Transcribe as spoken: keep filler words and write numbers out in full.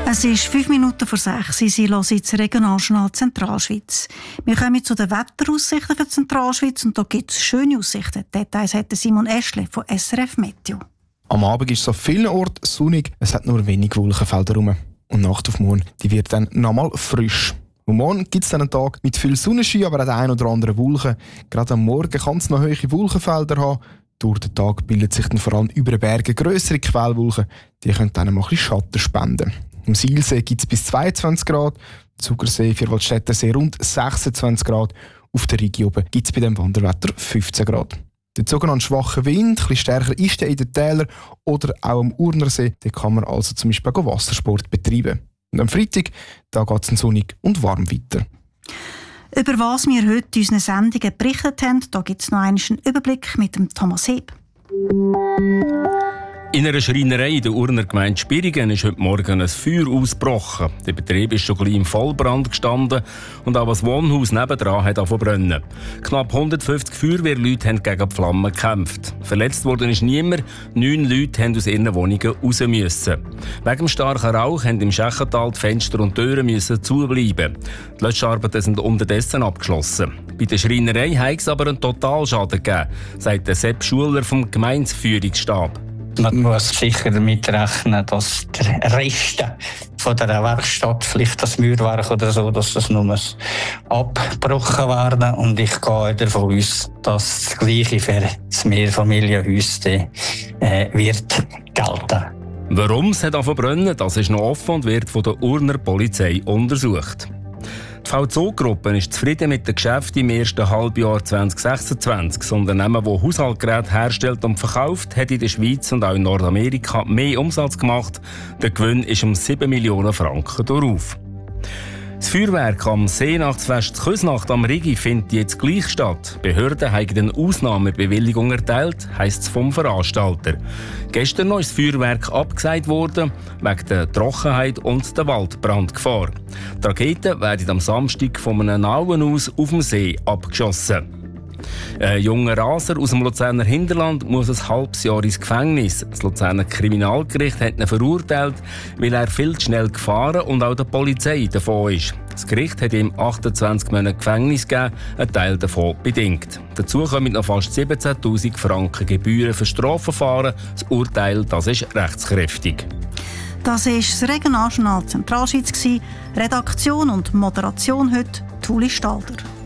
Es ist fünf Minuten vor sechs. Sie hören jetzt Regionaljournal Zentralschweiz. Wir kommen zu den Wetteraussichten für die Zentralschweiz und da gibt es schöne Aussichten. Details hat Simon Eschle von S R F Meteo. Am Abend ist es auf vielen Orten sonnig, es hat nur wenig Wolkenfelder rum. Und Nacht auf morgen, die wird dann nochmal frisch. Und morgen gibt es dann einen Tag mit viel Sonnenschein, aber auch den ein oder anderen Wolken. Gerade am Morgen kann es noch hohe Wolkenfelder haben. Durch den Tag bildet sich dann vor allem über den Bergen grössere Quellwolken. Die können dann mal ein bisschen Schatten spenden. Am Sihlsee gibt es bis zweiundzwanzig Grad, Zugersee, Vierwaldstättersee rund sechsundzwanzig Grad. Auf der Rigi oben gibt es bei dem Wanderwetter fünfzehn Grad. Der sogenannte schwache Wind, etwas stärker ist er in den Tälern oder auch am Urnersee. Da kann man also zum Beispiel auch Wassersport betreiben. Und am Freitag geht es sonnig und warm weiter. Über was wir heute in unseren Sendungen berichtet haben, da gibt es noch einen Überblick mit dem Thomas Heb. In einer Schreinerei in der Urner Gemeinde Spirigen ist heute Morgen ein Feuer ausgebrochen. Der Betrieb ist schon gleich im Vollbrand gestanden und auch das Wohnhaus nebendran hat angefangen zu brennen. Knapp hundertfünfzig Feuerwehrleute haben gegen die Flammen gekämpft. Verletzt worden ist niemand. Neun Leute haben aus ihren Wohnungen raus müssen. Wegen dem starken Rauch haben im Schächental die Fenster und Türen müssen zubleiben. Die Löscharbeiten sind unterdessen abgeschlossen. Bei der Schreinerei hat es aber einen Totalschaden gegeben, sagt der Sepp Schuler vom Gemeindeführungsstab. Man muss sicher damit rechnen, dass der Rest von der Werkstatt, vielleicht das Mauerwerk oder so, dass das nur abgebrochen werden. Und ich gehe davon aus, dass das Gleiche für das Mehrfamilienhaus äh, wird gelten. Warum es hat verbrennen, das ist noch offen und wird von der Urner Polizei untersucht. Die V Z O-Gruppe ist zufrieden mit den Geschäften im ersten Halbjahr zwanzig sechsundzwanzig. Das Unternehmen, das Haushaltsgeräte herstellt und verkauft, hat in der Schweiz und auch in Nordamerika mehr Umsatz gemacht. Der Gewinn ist um sieben Millionen Franken darauf. Das Feuerwerk am Seenachtsfest Küsnacht am Rigi findet jetzt gleich statt. Behörden haben eine Ausnahmebewilligung erteilt, heisst es vom Veranstalter. Gestern noch ist das Feuerwerk abgesagt worden, wegen der Trockenheit und der Waldbrandgefahr. Die Raketen werden am Samstag von einem Nauen aus auf dem See abgeschossen. Ein junger Raser aus dem Luzerner Hinterland muss ein halbes Jahr ins Gefängnis. Das Luzerner Kriminalgericht hat ihn verurteilt, weil er viel zu schnell gefahren und auch der Polizei davon ist. Das Gericht hat ihm achtundzwanzig Monate Gefängnis gegeben, ein Teil davon bedingt. Dazu kommen noch fast siebzehntausend Franken Gebühren für Strafverfahren. Das Urteil das ist rechtskräftig. Das war das Regionaljournal Zentralschweiz. Redaktion und Moderation heute Tuli Stalder.